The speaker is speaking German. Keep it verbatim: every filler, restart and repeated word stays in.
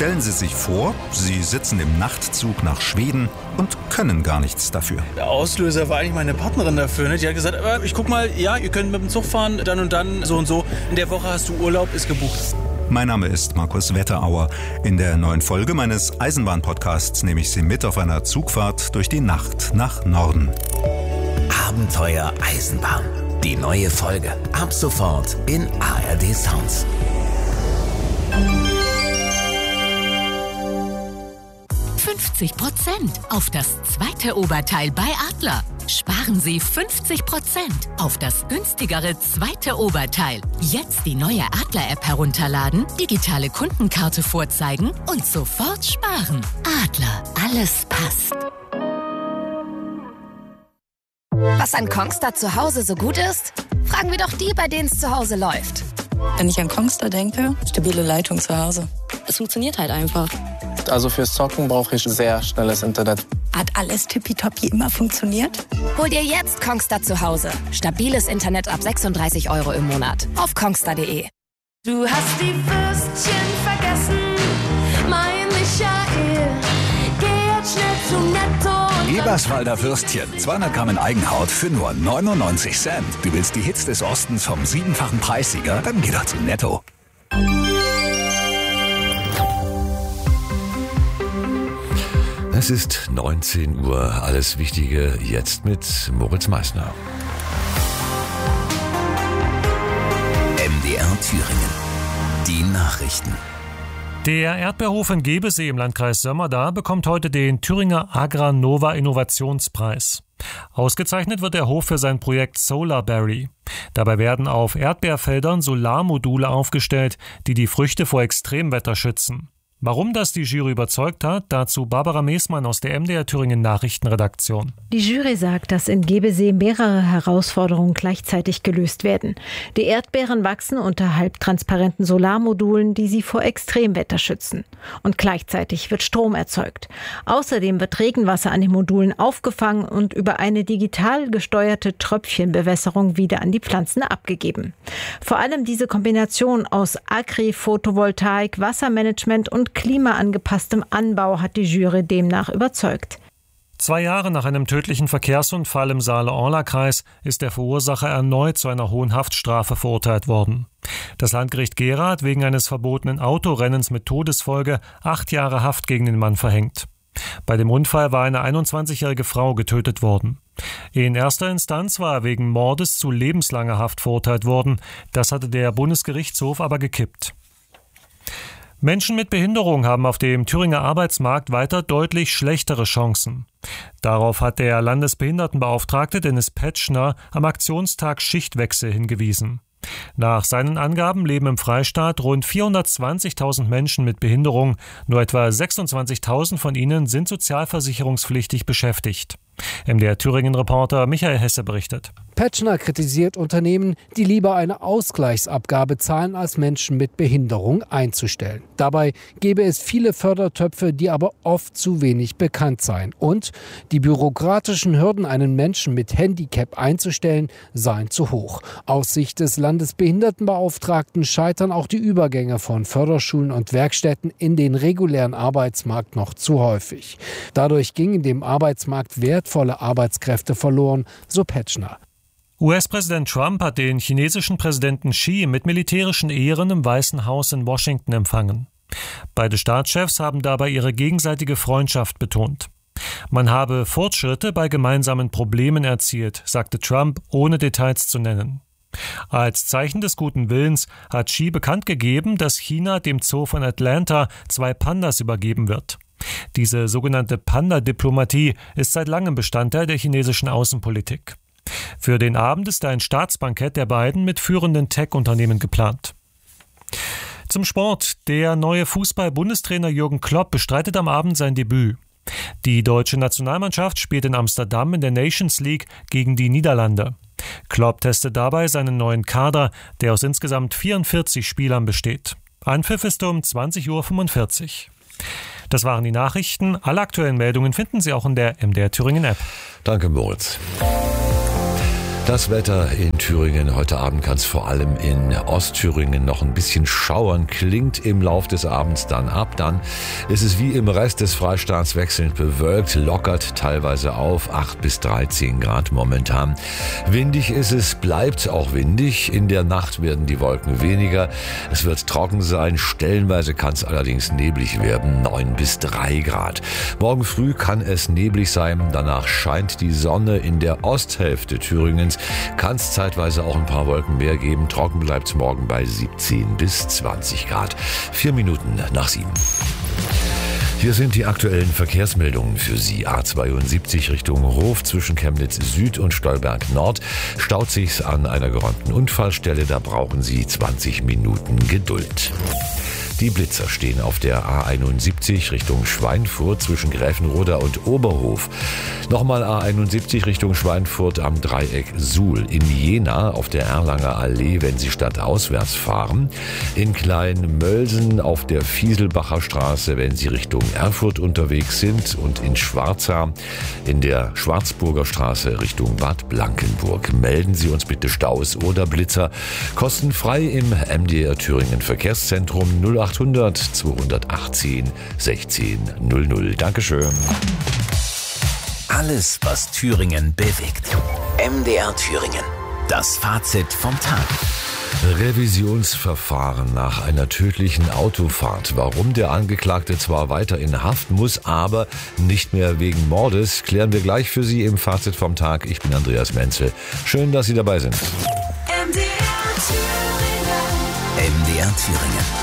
Stellen Sie sich vor, Sie sitzen im Nachtzug nach Schweden und können gar nichts dafür. Der Auslöser war eigentlich meine Partnerin dafür. Ne? Die hat gesagt, aber ich guck mal, ja, ihr könnt mit dem Zug fahren, dann und dann, so und so. In der Woche hast du Urlaub, ist gebucht. Mein Name ist Markus Wetterauer. In der neuen Folge meines Eisenbahn-Podcasts nehme ich Sie mit auf einer Zugfahrt durch die Nacht nach Norden. Abenteuer Eisenbahn. Die neue Folge. Ab sofort in A R D Sounds. fünfzig Prozent auf das zweite Oberteil bei Adler. Sparen Sie fünfzig Prozent auf das günstigere zweite Oberteil. Jetzt die neue Adler-App herunterladen, digitale Kundenkarte vorzeigen und sofort sparen. Adler, alles passt. Was an Kongstar zu Hause so gut ist? Fragen wir doch die, bei denen es zu Hause läuft. Wenn ich an Kongstar denke, stabile Leitung zu Hause. Es funktioniert halt einfach. Also fürs Zocken brauche ich sehr schnelles Internet. Hat alles tippitoppi immer funktioniert? Hol dir jetzt Kongstar zu Hause. Stabiles Internet ab sechsunddreißig Euro im Monat. Auf kongstar punkt de. Du hast die Würstchen vergessen, mein Michael. Geh jetzt schnell zu Netto. Eberswalder Würstchen, zweihundert Gramm in Eigenhaut für nur neunundneunzig Cent. Du willst die Hits des Ostens vom siebenfachen Preissieger? Dann geh doch zu Netto. Es ist neunzehn Uhr. Alles Wichtige jetzt mit Moritz Meissner. M D R Thüringen. Die Nachrichten. Der Erdbeerhof in Gebesee im Landkreis Sömmerda bekommt heute den Thüringer Agranova Innovationspreis. Ausgezeichnet wird der Hof für sein Projekt Solarberry. Dabei werden auf Erdbeerfeldern Solarmodule aufgestellt, die die Früchte vor Extremwetter schützen. Warum das die Jury überzeugt hat, dazu Barbara Meßmann aus der M D R Thüringen Nachrichtenredaktion. Die Jury sagt, dass in Gebesee mehrere Herausforderungen gleichzeitig gelöst werden. Die Erdbeeren wachsen unter halbtransparenten Solarmodulen, die sie vor Extremwetter schützen. Und gleichzeitig wird Strom erzeugt. Außerdem wird Regenwasser an den Modulen aufgefangen und über eine digital gesteuerte Tröpfchenbewässerung wieder an die Pflanzen abgegeben. Vor allem diese Kombination aus Agri-Photovoltaik, Wassermanagement und klimaangepasstem Anbau hat die Jury demnach überzeugt. Zwei Jahre nach einem tödlichen Verkehrsunfall im Saale-Orla-Kreis ist der Verursacher erneut zu einer hohen Haftstrafe verurteilt worden. Das Landgericht Gera hat wegen eines verbotenen Autorennens mit Todesfolge acht Jahre Haft gegen den Mann verhängt. Bei dem Unfall war eine einundzwanzigjährige Frau getötet worden. In erster Instanz war er wegen Mordes zu lebenslanger Haft verurteilt worden. Das hatte der Bundesgerichtshof aber gekippt. Menschen mit Behinderung haben auf dem Thüringer Arbeitsmarkt weiter deutlich schlechtere Chancen. Darauf hat der Landesbehindertenbeauftragte Dennis Petschner am Aktionstag Schichtwechsel hingewiesen. Nach seinen Angaben leben im Freistaat rund vierhundertzwanzigtausend Menschen mit Behinderung. Nur etwa sechsundzwanzigtausend von ihnen sind sozialversicherungspflichtig beschäftigt. M D R Thüringen-Reporter Michael Hesse berichtet. Petschner kritisiert Unternehmen, die lieber eine Ausgleichsabgabe zahlen, als Menschen mit Behinderung einzustellen. Dabei gäbe es viele Fördertöpfe, die aber oft zu wenig bekannt seien. Und die bürokratischen Hürden, einen Menschen mit Handicap einzustellen, seien zu hoch. Aus Sicht des Landesbehindertenbeauftragten scheitern auch die Übergänge von Förderschulen und Werkstätten in den regulären Arbeitsmarkt noch zu häufig. Dadurch gingen dem Arbeitsmarkt wertvolle Arbeitskräfte verloren, so Petschner. U S-Präsident Trump hat den chinesischen Präsidenten Xi mit militärischen Ehren im Weißen Haus in Washington empfangen. Beide Staatschefs haben dabei ihre gegenseitige Freundschaft betont. Man habe Fortschritte bei gemeinsamen Problemen erzielt, sagte Trump, ohne Details zu nennen. Als Zeichen des guten Willens hat Xi bekannt gegeben, dass China dem Zoo von Atlanta zwei Pandas übergeben wird. Diese sogenannte Panda-Diplomatie ist seit langem Bestandteil der chinesischen Außenpolitik. Für den Abend ist ein Staatsbankett der beiden mit führenden Tech-Unternehmen geplant. Zum Sport. Der neue Fußball-Bundestrainer Jürgen Klopp bestreitet am Abend sein Debüt. Die deutsche Nationalmannschaft spielt in Amsterdam in der Nations League gegen die Niederlande. Klopp testet dabei seinen neuen Kader, der aus insgesamt vierundvierzig Spielern besteht. Anpfiff ist um zwanzig Uhr fünfundvierzig. Das waren die Nachrichten. Alle aktuellen Meldungen finden Sie auch in der M D R Thüringen App. Danke, Moritz. Das Wetter in Thüringen. Heute Abend kann es vor allem in Ostthüringen noch ein bisschen schauern. Klingt im Lauf des Abends dann ab. Dann ist es wie im Rest des Freistaats wechselnd bewölkt, lockert teilweise auf. acht bis dreizehn Grad momentan. Windig ist es, bleibt auch windig. In der Nacht werden die Wolken weniger. Es wird trocken sein. Stellenweise kann es allerdings neblig werden. neun bis drei Grad. Morgen früh kann es neblig sein. Danach scheint die Sonne. In der Osthälfte Thüringens kann es zeitweise auch ein paar Wolken mehr geben. Trocken bleibt es morgen bei siebzehn bis zwanzig Grad. Vier Minuten nach sieben. Hier sind die aktuellen Verkehrsmeldungen für Sie. A zweiundsiebzig Richtung Hof zwischen Chemnitz Süd und Stolberg Nord. Staut sich's an einer geräumten Unfallstelle. Da brauchen Sie zwanzig Minuten Geduld. Die Blitzer stehen auf der A einundsiebzig Richtung Schweinfurt zwischen Gräfenroda und Oberhof. Nochmal A einundsiebzig Richtung Schweinfurt am Dreieck Suhl. In Jena auf der Erlanger Allee, wenn Sie stadtauswärts fahren. In Kleinmölsen auf der Fieselbacher Straße, wenn Sie Richtung Erfurt unterwegs sind. Und in Schwarzach in der Schwarzburger Straße Richtung Bad Blankenburg. Melden Sie uns bitte Staus oder Blitzer. Kostenfrei im M D R Thüringen Verkehrszentrum null achthundert zweihundertachtzehn sechzehn null null. Dankeschön. Alles, was Thüringen bewegt. M D R Thüringen. Das Fazit vom Tag. Revisionsverfahren nach einer tödlichen Autofahrt. Warum der Angeklagte zwar weiter in Haft muss, aber nicht mehr wegen Mordes, klären wir gleich für Sie im Fazit vom Tag. Ich bin Andreas Menzel. Schön, dass Sie dabei sind. M D R Thüringen. M D R Thüringen.